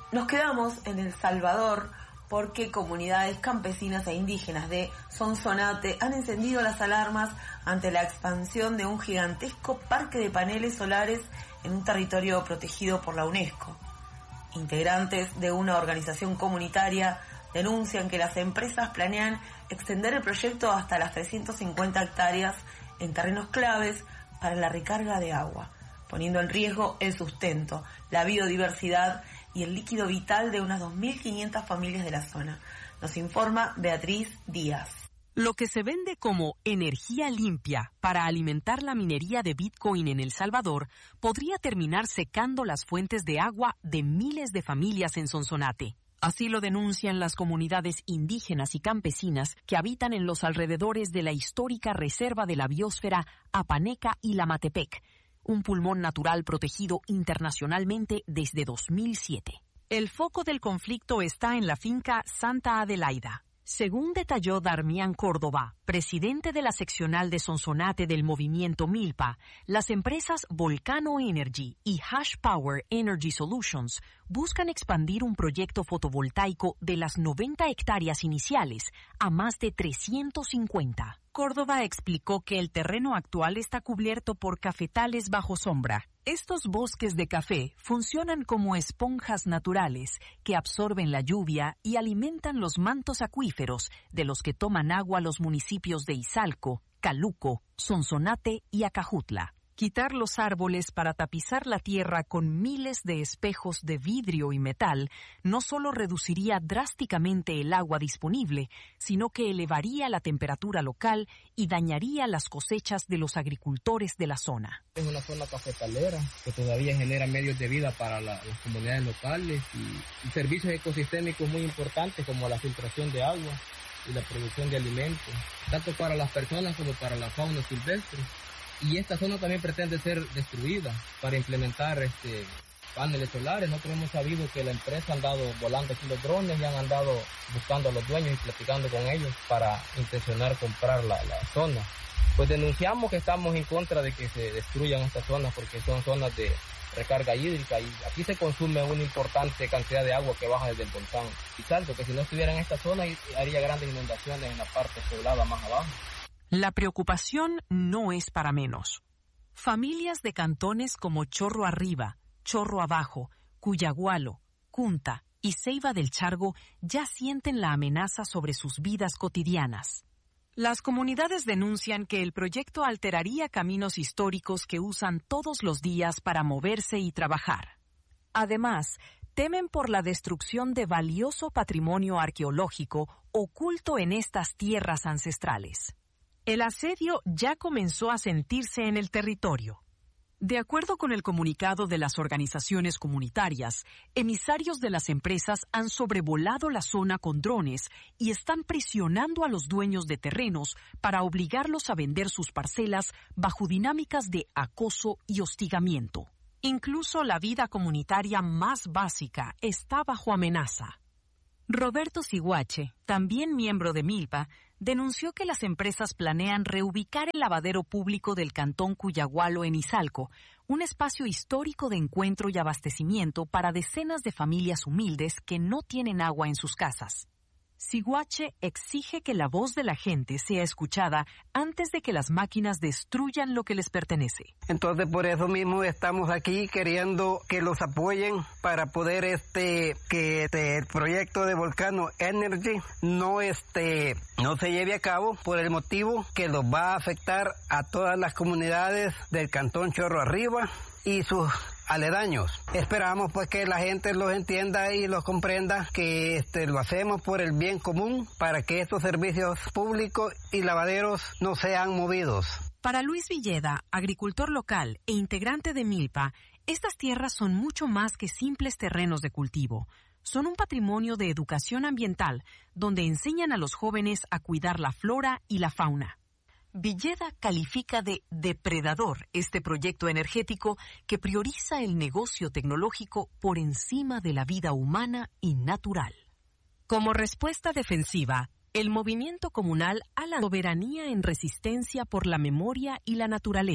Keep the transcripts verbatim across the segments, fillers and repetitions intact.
Nos quedamos en El Salvador porque comunidades campesinas e indígenas de Sonsonate han encendido las alarmas ante la expansión de un gigantesco parque de paneles solares en un territorio protegido por la UNESCO. Integrantes de una organización comunitaria denuncian que las empresas planean extender el proyecto hasta las trescientas cincuenta hectáreas en terrenos claves para la recarga de agua, poniendo en riesgo el sustento, la biodiversidad y el líquido vital de unas dos mil quinientas familias de la zona. Nos informa Beatriz Díaz. Lo que se vende como energía limpia para alimentar la minería de Bitcoin en El Salvador podría terminar secando las fuentes de agua de miles de familias en Sonsonate. Así lo denuncian las comunidades indígenas y campesinas que habitan en los alrededores de la histórica reserva de la biosfera Apaneca y Lamatepec, un pulmón natural protegido internacionalmente desde dos mil siete. El foco del conflicto está en la finca Santa Adelaida. Según detalló Darmian Córdoba, presidente de la seccional de Sonsonate del movimiento Milpa, las empresas Volcano Energy y Hash Power Energy Solutions buscan expandir un proyecto fotovoltaico de las noventa hectáreas iniciales a más de trescientas cincuenta. Córdoba explicó que el terreno actual está cubierto por cafetales bajo sombra. Estos bosques de café funcionan como esponjas naturales que absorben la lluvia y alimentan los mantos acuíferos de los que toman agua los municipios de Izalco, Caluco, Sonsonate y Acajutla. Quitar los árboles para tapizar la tierra con miles de espejos de vidrio y metal no solo reduciría drásticamente el agua disponible, sino que elevaría la temperatura local y dañaría las cosechas de los agricultores de la zona. Es una zona cafetalera que todavía genera medios de vida para la, las comunidades locales y, y servicios ecosistémicos muy importantes como la filtración de agua y la producción de alimentos, tanto para las personas como para la fauna silvestre. Y esta zona también pretende ser destruida para implementar este, paneles solares. Nosotros hemos sabido que la empresa han andado volando aquí los drones y han andado buscando a los dueños y platicando con ellos para intencionar comprar la, la zona. Pues denunciamos que estamos en contra de que se destruyan estas zonas porque son zonas de recarga hídrica y aquí se consume una importante cantidad de agua que baja desde el volcán Izalco, que si no estuviera en esta zona haría grandes inundaciones en la parte poblada más abajo. La preocupación no es para menos. Familias de cantones como Chorro Arriba, Chorro Abajo, Cuyagualo, Cunta y Ceiba del Chargo ya sienten la amenaza sobre sus vidas cotidianas. Las comunidades denuncian que el proyecto alteraría caminos históricos que usan todos los días para moverse y trabajar. Además, temen por la destrucción de valioso patrimonio arqueológico oculto en estas tierras ancestrales. El asedio ya comenzó a sentirse en el territorio. De acuerdo con el comunicado de las organizaciones comunitarias, emisarios de las empresas han sobrevolado la zona con drones y están presionando a los dueños de terrenos para obligarlos a vender sus parcelas bajo dinámicas de acoso y hostigamiento. Incluso la vida comunitaria más básica está bajo amenaza. Roberto Siguache, también miembro de Milpa, denunció que las empresas planean reubicar el lavadero público del cantón Cuyagualo en Izalco, un espacio histórico de encuentro y abastecimiento para decenas de familias humildes que no tienen agua en sus casas. Siguache exige que la voz de la gente sea escuchada antes de que las máquinas destruyan lo que les pertenece. Entonces, por eso mismo estamos aquí queriendo que los apoyen para poder este que este, el proyecto de Volcano Energy no este no se lleve a cabo por el motivo que los va a afectar a todas las comunidades del cantón Chorro Arriba y sus aledaños. Esperamos pues que la gente los entienda y los comprenda que este lo hacemos por el bien común para que estos servicios públicos y lavaderos no sean movidos. Para Luis Villeda, agricultor local e integrante de Milpa, estas tierras son mucho más que simples terrenos de cultivo. Son un patrimonio de educación ambiental donde enseñan a los jóvenes a cuidar la flora y la fauna. Villeda califica de depredador este proyecto energético que prioriza el negocio tecnológico por encima de la vida humana y natural. Como respuesta defensiva, el movimiento comunal a la soberanía en resistencia por la memoria y la naturaleza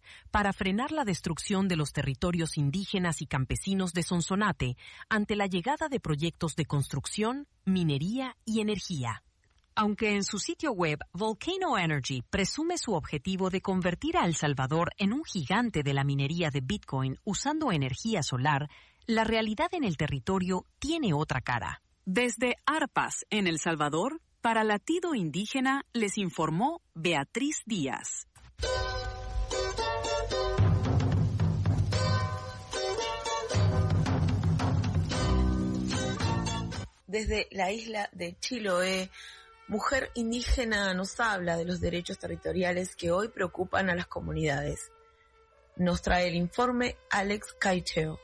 para frenar la destrucción de los territorios indígenas y campesinos de Sonsonate ante la llegada de proyectos de construcción, minería y energía. Aunque en su sitio web Volcano Energy presume su objetivo de convertir a El Salvador en un gigante de la minería de Bitcoin usando energía solar, la realidad en el territorio tiene otra cara. Desde Arpas, en El Salvador, para Latido Indígena, les informó Beatriz Díaz. Desde la isla de Chiloé, Mujer Indígena nos habla de los derechos territoriales que hoy preocupan a las comunidades. Nos trae el informe Alex Caicheo.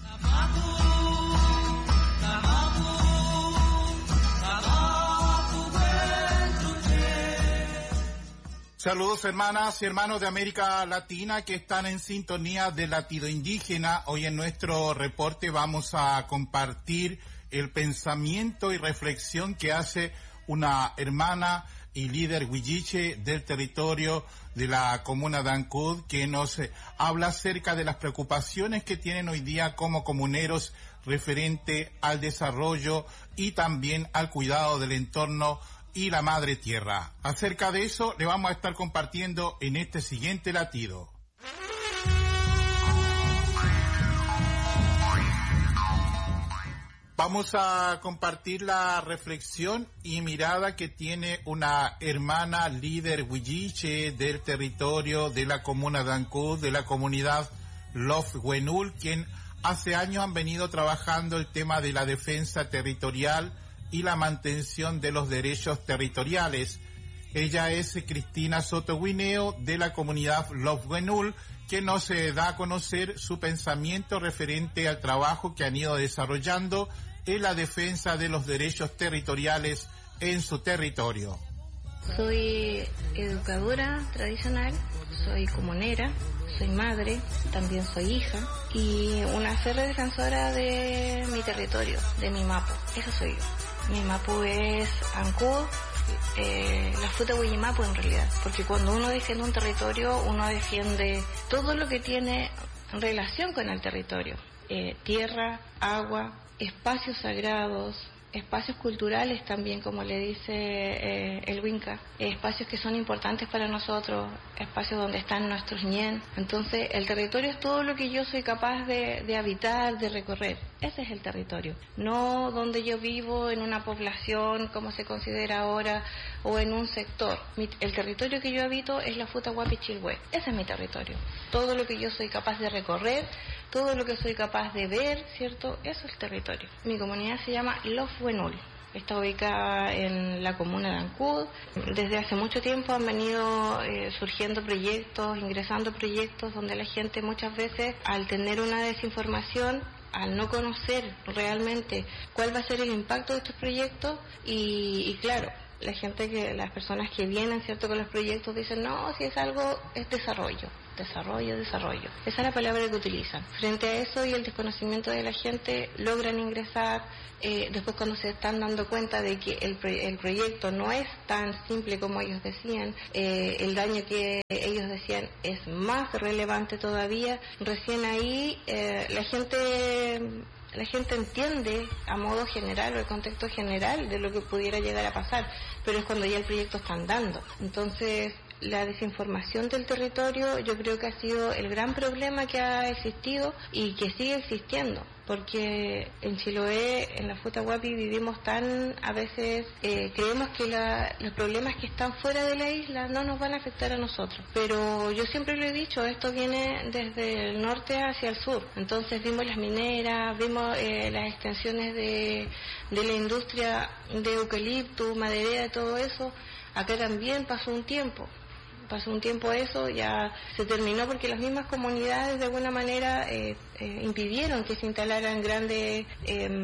Saludos hermanas y hermanos de América Latina que están en sintonía de Latido Indígena. Hoy en nuestro reporte vamos a compartir el pensamiento y reflexión que hace una hermana y líder huilliche del territorio de la comuna de Ancud, que nos eh, habla acerca de las preocupaciones que tienen hoy día como comuneros referente al desarrollo y también al cuidado del entorno y la madre tierra. Acerca de eso le vamos a estar compartiendo en este siguiente latido. Vamos a compartir la reflexión y mirada que tiene una hermana líder huilliche del territorio de la comuna de Ancud, de la comunidad Lofwenul, quien hace años han venido trabajando el tema de la defensa territorial y la mantención de los derechos territoriales. Ella es Cristina Soto Guineo de la comunidad Lofwenul, que nos eh, da a conocer su pensamiento referente al trabajo que han ido desarrollando en la defensa de los derechos territoriales en su territorio. Soy educadora tradicional, soy comunera, soy madre, también soy hija y una férrea defensora de mi territorio, de mi mapu. Eso soy yo. Mi mapu es Ancud, eh, la fruta Huillimapu en realidad, porque cuando uno defiende un territorio, uno defiende todo lo que tiene relación con el territorio. Eh, tierra, agua, espacios sagrados, espacios culturales también, como le dice eh, el Winca, espacios que son importantes para nosotros, espacios donde están nuestros ñen. Entonces el territorio es todo lo que yo soy capaz de, de habitar, de recorrer. Ese es el territorio, no donde yo vivo en una población como se considera ahora o en un sector. Mi, el territorio que yo habito es la Futa Huapi Chilhue, ese es mi territorio. Todo lo que yo soy capaz de recorrer, todo lo que soy capaz de ver, ¿cierto? Eso es el territorio. Mi comunidad se llama Lofwenul. Está ubicada en la comuna de Ancud. Desde hace mucho tiempo han venido eh, surgiendo proyectos, ingresando proyectos donde la gente muchas veces, al tener una desinformación, al no conocer realmente cuál va a ser el impacto de estos proyectos y, y claro, la gente que, las personas que vienen, ¿cierto?, con los proyectos dicen, no, si es algo, es desarrollo, desarrollo, desarrollo. Esa es la palabra que utilizan. Frente a eso y el desconocimiento de la gente, logran ingresar, eh, después cuando se están dando cuenta de que el, el proyecto no es tan simple como ellos decían, eh, el daño que ellos decían es más relevante todavía, recién ahí eh, la gente... La gente entiende a modo general o el contexto general de lo que pudiera llegar a pasar, pero es cuando ya el proyecto está andando. Entonces, la desinformación del territorio yo creo que ha sido el gran problema que ha existido y que sigue existiendo, porque en Chiloé, en la Futa Huapi, vivimos tan, a veces eh, creemos que la, los problemas que están fuera de la isla no nos van a afectar a nosotros, pero yo siempre lo he dicho, esto viene desde el norte hacia el sur. Entonces vimos las mineras, vimos eh, las extensiones de, de la industria de eucalipto, maderera, todo eso. Acá también pasó un tiempo. Pasó un tiempo eso, ya se terminó porque las mismas comunidades de alguna manera eh, eh, impidieron que se instalaran grandes eh,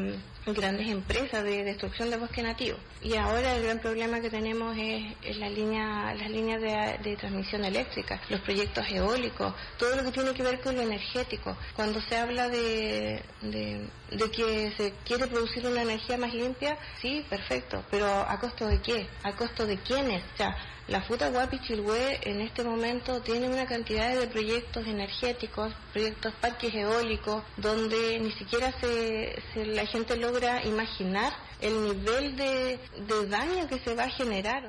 grandes empresas de destrucción de bosque nativo. Y ahora el gran problema que tenemos es, es la línea, las líneas de, de transmisión eléctrica, los proyectos eólicos, todo lo que tiene que ver con lo energético. Cuando se habla de, de, de que se quiere producir una energía más limpia, sí, perfecto, pero ¿a costo de qué? ¿A costo de quiénes? O sea, la Futahüapi Chilhue en este momento tiene una cantidad de proyectos energéticos, proyectos parques eólicos, donde ni siquiera se, se la gente logra imaginar el nivel de, de daño que se va a generar.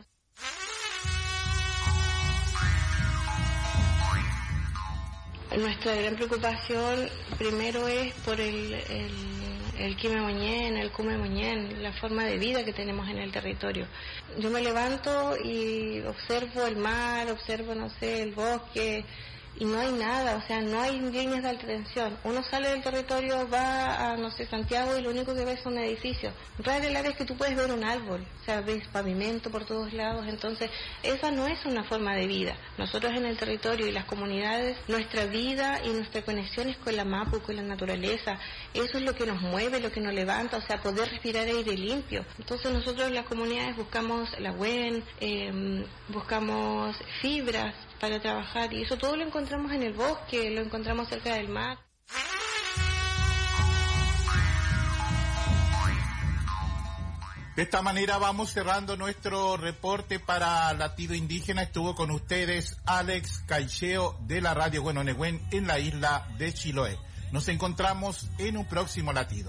Nuestra gran preocupación primero es por el, el, el Quimemoñén, el Cumemoñén, la forma de vida que tenemos en el territorio. Yo me levanto y observo el mar, observo, no sé, el bosque, y no hay nada, o sea, no hay líneas de alta tensión. Uno sale del territorio, va a, no sé, Santiago, y lo único que ves son edificios. Rara es la vez que tú puedes ver un árbol, o sea, ves pavimento por todos lados. Entonces, esa no es una forma de vida. Nosotros en el territorio y las comunidades, nuestra vida y nuestra conexión es con la mapu, con la naturaleza. Eso es lo que nos mueve, lo que nos levanta, o sea, poder respirar aire limpio. Entonces, nosotros en las comunidades buscamos la U E N, eh, buscamos fibras para trabajar, y eso todo lo encontramos en el bosque, lo encontramos cerca del mar. De esta manera vamos cerrando nuestro reporte para Latido Indígena. Estuvo con ustedes Alex Caixeo de la Radio Huehuenehuen en la isla de Chiloé. Nos encontramos en un próximo Latido.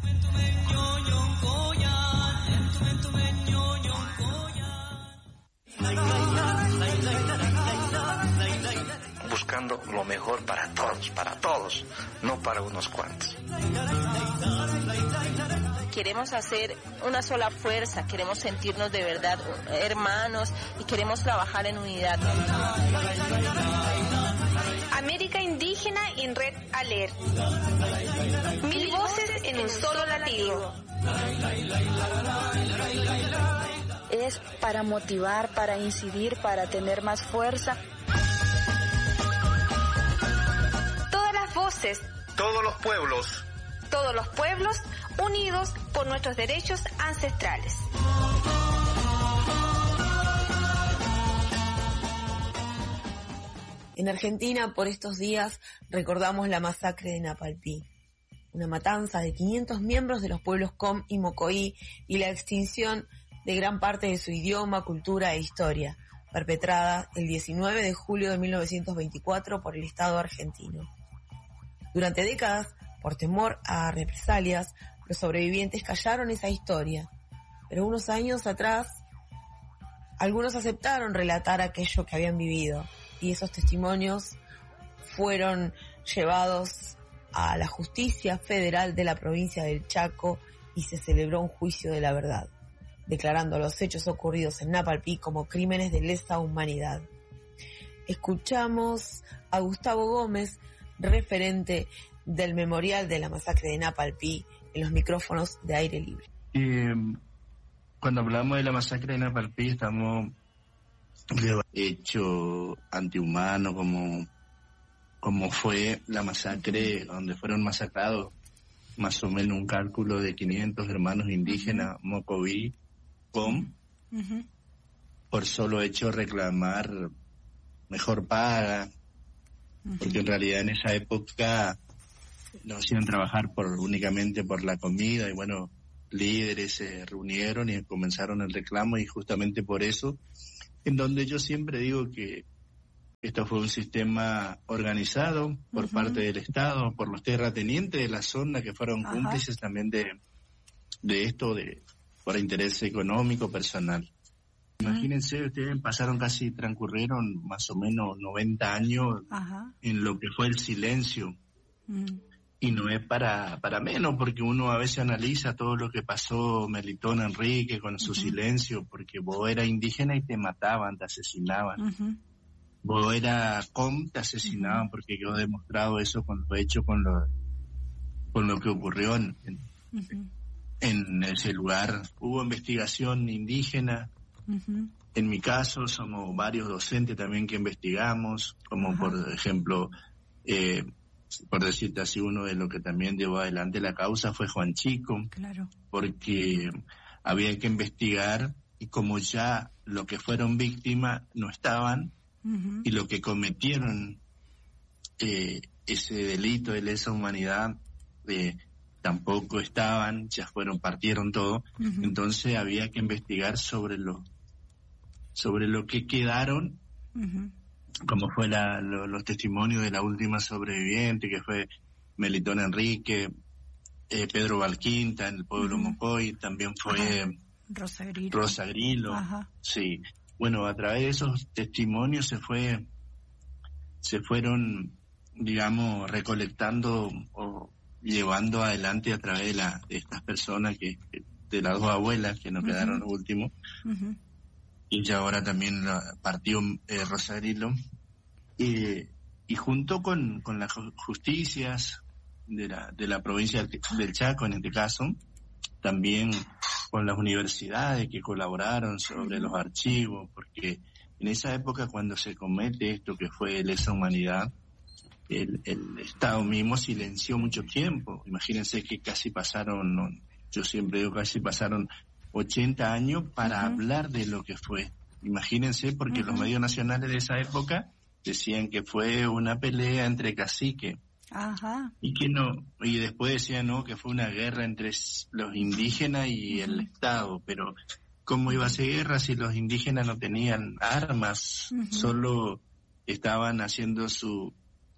Buscando lo mejor para todos, para todos, no para unos cuantos. Queremos hacer una sola fuerza, queremos sentirnos de verdad hermanos y queremos trabajar en unidad. América Indígena en Red Alert. Mil voces en un solo latido. Es para motivar, para incidir, para tener más fuerza. Todas las voces. Todos los pueblos. Todos los pueblos unidos por nuestros derechos ancestrales. En Argentina, por estos días, recordamos la masacre de Napalpí, una matanza de quinientos miembros de los pueblos Com y Mocoí y la extinción de gran parte de su idioma, cultura e historia, perpetrada el diecinueve de julio de mil novecientos veinticuatro por el Estado argentino. Durante décadas, por temor a represalias, los sobrevivientes callaron esa historia, pero unos años atrás, algunos aceptaron relatar aquello que habían vivido, y esos testimonios fueron llevados a la justicia federal de la provincia del Chaco y se celebró un juicio de la verdad, declarando los hechos ocurridos en Napalpí como crímenes de lesa humanidad. Escuchamos a Gustavo Gómez, referente del memorial de la masacre de Napalpí, en los micrófonos de Aire Libre. Eh, cuando hablamos de la masacre de Napalpí, estamos hecho antihumano, como, como fue la masacre donde fueron masacrados más o menos un cálculo de quinientos hermanos indígenas, Mocoví, Com, uh-huh. por solo hecho reclamar mejor paga, uh-huh. porque en realidad en esa época no hacían trabajar por únicamente por la comida, y bueno, líderes se reunieron y comenzaron el reclamo, y justamente por eso, en donde yo siempre digo que esto fue un sistema organizado por uh-huh. parte del Estado, por los terratenientes de la zona que fueron uh-huh. cómplices también de, de esto, de por interés económico, personal. Uh-huh. Imagínense, ustedes pasaron casi, transcurrieron más o menos noventa años uh-huh. en lo que fue el silencio. Uh-huh. Y no es para para menos, porque uno a veces analiza todo lo que pasó Melitón Enrique con su uh-huh. silencio, porque vos eras indígena y te mataban, te asesinaban. Uh-huh. Vos eras com, te asesinaban, uh-huh. porque yo he demostrado eso con lo hecho, con lo con lo que ocurrió en, en, uh-huh. en ese lugar. Hubo investigación indígena. Uh-huh. En mi caso, somos varios docentes también que investigamos, como uh-huh. por ejemplo... Eh, por decirte así, uno de los que también llevó adelante la causa fue Juan Chico, claro. porque había que investigar y como ya los que fueron víctimas no estaban, uh-huh. y los que cometieron eh, ese delito de lesa humanidad eh, tampoco estaban, ya fueron, partieron todo, uh-huh. entonces había que investigar sobre lo, sobre lo que quedaron, uh-huh. como fue la, lo, los testimonios de la última sobreviviente, que fue Melitón Enrique, eh, Pedro Valquinta en el pueblo uh-huh. Mocoy, también fue uh-huh. Rosa Grilo. Rosa Grilo, uh-huh. sí. Bueno, a través de esos testimonios se fue, se fueron, digamos, recolectando o llevando adelante a través de, la, de estas personas, que de las dos abuelas que nos uh-huh. quedaron los últimos, uh-huh. y ya ahora también partió eh, Rosa Grilo, eh, y junto con, con las justicias de la, de la provincia del Chaco, en este caso, también con las universidades que colaboraron sobre uh-huh. los archivos, porque en esa época cuando se comete esto que fue lesa humanidad, el, el Estado mismo silenció mucho tiempo. Imagínense que casi pasaron, no, yo siempre digo casi pasaron ochenta años para uh-huh. hablar de lo que fue. Imagínense, porque uh-huh. los medios nacionales de esa época decían que fue una pelea entre caciques. Ajá. Y que no, y después decían no, que fue una guerra entre los indígenas y uh-huh. el Estado, pero ¿cómo iba a ser guerra si los indígenas no tenían armas? Uh-huh. Solo estaban haciendo su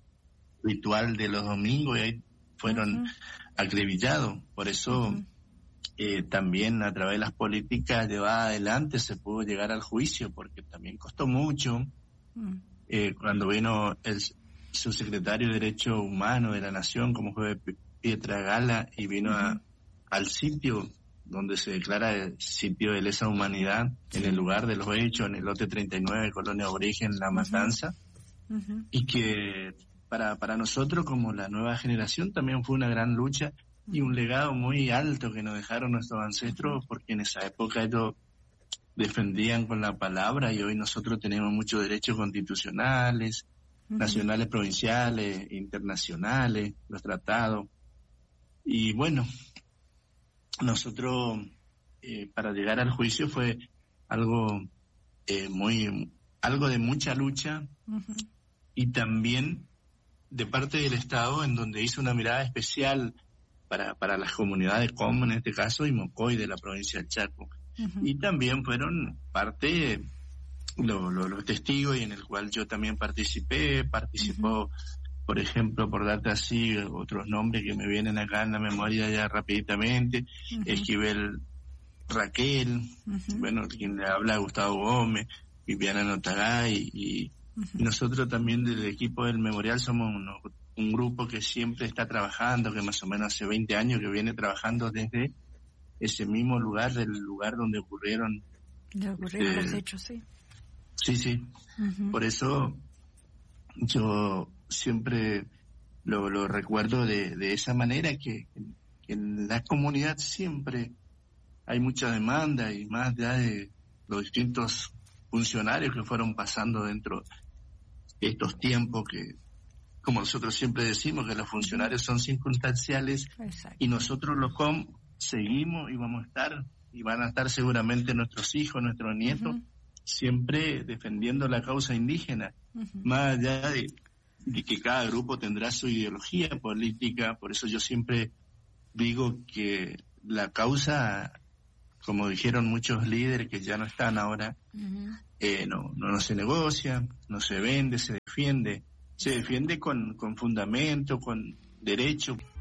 ritual de los domingos y ahí fueron uh-huh. acribillados. Por eso uh-huh. eh, también a través de las políticas llevadas adelante se pudo llegar al juicio, porque también costó mucho. Uh-huh. Eh, cuando vino el subsecretario de Derechos Humanos de la Nación, como fue Pietra Gala, y vino uh-huh. a, al sitio donde se declara el sitio de lesa humanidad, uh-huh. en el lugar de los hechos, en el lote treinta y nueve, Colonia Origen, La Matanza, uh-huh. y que para, para nosotros como la nueva generación también fue una gran lucha y un legado muy alto que nos dejaron nuestros ancestros, porque en esa época ellos defendían con la palabra y hoy nosotros tenemos muchos derechos constitucionales, uh-huh. nacionales, provinciales, internacionales, los tratados. Y bueno, nosotros eh, para llegar al juicio fue algo eh, muy, algo de mucha lucha, uh-huh. y también de parte del Estado, en donde hizo una mirada especial para, para las comunidades como en este caso y Mocoy de la provincia del Chaco. Uh-huh. Y también fueron parte lo, lo, los testigos, y en el cual yo también participé, participó, uh-huh. por ejemplo, por darte así otros nombres que me vienen acá en la memoria ya rapiditamente, uh-huh. Esquivel Raquel, uh-huh. bueno, quien le habla Gustavo Gómez, Viviana Notagay, y, uh-huh. y nosotros también del equipo del Memorial somos uno, un grupo que siempre está trabajando, que más o menos hace veinte años que viene trabajando desde ese mismo lugar, del lugar donde ocurrieron, donde ocurrieron eh, los hechos, sí. Sí, sí. Uh-huh. Por eso yo siempre lo, lo recuerdo de, de esa manera, que, que en la comunidad siempre hay mucha demanda, y más allá de los distintos funcionarios que fueron pasando dentro de estos tiempos, que como nosotros siempre decimos que los funcionarios son circunstanciales. Exacto. Y nosotros los C O M seguimos y vamos a estar, y van a estar seguramente nuestros hijos, nuestros nietos, uh-huh. siempre defendiendo la causa indígena, uh-huh. más allá de, de que cada grupo tendrá su ideología política. Por eso yo siempre digo que la causa, como dijeron muchos líderes que ya no están ahora, uh-huh. eh, no, no, no se negocia, no se vende, se defiende, se defiende con, con fundamento, con derecho.